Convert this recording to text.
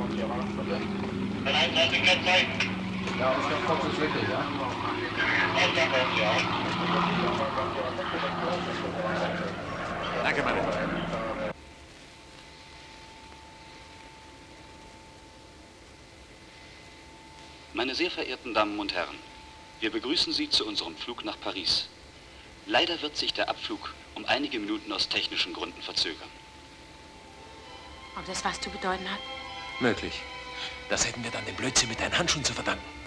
Ja, das kommt jetzt wirklich, ja? Danke, meine Herren. Meine sehr verehrten Damen und Herren, wir begrüßen Sie zu unserem Flug nach Paris. Leider wird sich der Abflug um einige Minuten aus technischen Gründen verzögern. Ob das was zu bedeuten hat? Möglich. Das hätten wir dann dem Blödsinn mit deinen Handschuhen zu verdanken.